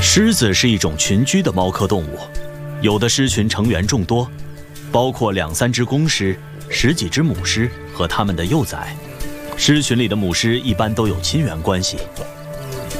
狮子是一种群居的猫科动物，有的狮群成员众多，包括2、3只公狮、10几只母狮和它们的幼崽。狮群里的母狮一般都有亲缘关系，